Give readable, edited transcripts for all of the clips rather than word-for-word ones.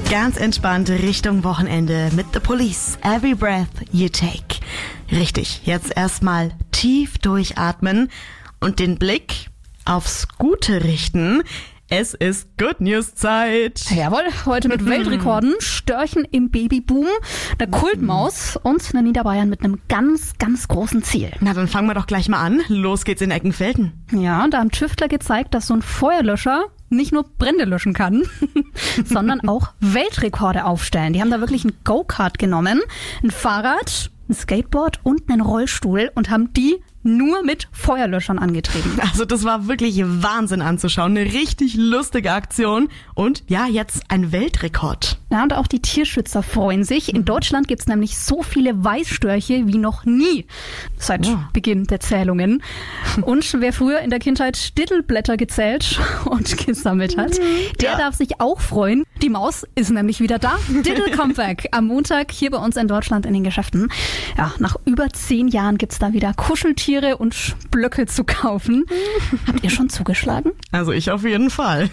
Ganz entspannt Richtung Wochenende mit The Police. Every breath you take. Richtig, jetzt erstmal tief durchatmen und den Blick aufs Gute richten. Es ist Good News Zeit. Jawohl, heute mit Weltrekorden, Störchen im Babyboom, einer Kultmaus und einer Niederbayern mit einem ganz, ganz großen Ziel. Na, dann fangen wir doch gleich mal an. Los geht's in Eckenfelden. Ja, da haben Tüftler gezeigt, dass so ein Feuerlöscher nicht nur Brände löschen kann, sondern auch Weltrekorde aufstellen. Die haben da wirklich ein Go-Kart genommen, ein Fahrrad, ein Skateboard und einen Rollstuhl und haben die nur mit Feuerlöschern angetrieben. Also das war wirklich Wahnsinn anzuschauen. Eine richtig lustige Aktion. Und ja, jetzt ein Weltrekord. Ja, und auch die Tierschützer freuen sich. In Deutschland gibt's nämlich so viele Weißstörche wie noch nie seit Beginn der Zählungen. Und wer früher in der Kindheit Dittelblätter gezählt und gesammelt hat, der darf sich auch freuen. Die Maus ist nämlich wieder da. Diddle Comeback am Montag hier bei uns in Deutschland in den Geschäften. Ja, nach über 10 Jahren gibt's da wieder Kuscheltiere und Blöcke zu kaufen. Habt ihr schon zugeschlagen? Also ich auf jeden Fall.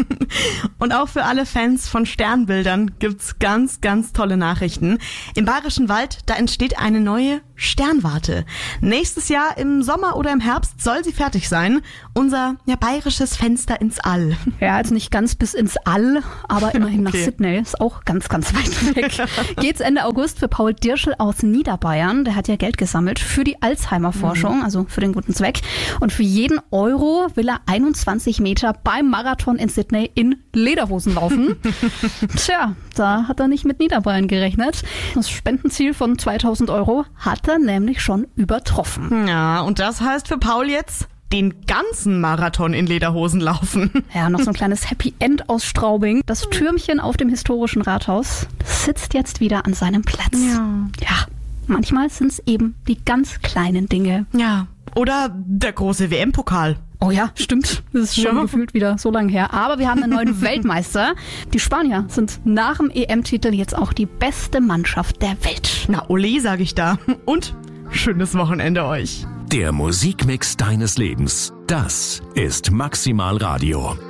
Und auch für alle Fans von Sternbildern gibt's ganz, ganz tolle Nachrichten. Im Bayerischen Wald, da entsteht eine neue Sternwarte. Nächstes Jahr im Sommer oder im Herbst soll sie fertig sein. Unser bayerisches Fenster ins All. Ja, also nicht ganz bis ins All, aber immerhin nach Sydney. Ist auch ganz, ganz weit weg. Geht's Ende August für Paul Dirschl aus Niederbayern. Der hat ja Geld gesammelt für die Alzheimer-Forschung, also für den guten Zweck. Und für jeden Euro will er 21 Meter beim Marathon in Sydney in Lederhosen laufen. Tja, da hat er nicht mit Niederbayern gerechnet. Das Spendenziel von 2000 Euro hat er nämlich schon übertroffen. Ja, und das heißt für Paul jetzt den ganzen Marathon in Lederhosen laufen. Ja, noch so ein kleines Happy End aus Straubing. Das Türmchen auf dem historischen Rathaus sitzt jetzt wieder an seinem Platz. Ja, manchmal sind es eben die ganz kleinen Dinge. Ja, oder der große WM-Pokal. Oh ja, stimmt. Das ist schon gefühlt wieder so lange her. Aber wir haben einen neuen Weltmeister. Die Spanier sind nach dem EM-Titel jetzt auch die beste Mannschaft der Welt. Na, ole, sag ich da. Und schönes Wochenende euch. Der Musikmix deines Lebens. Das ist Maximal Radio.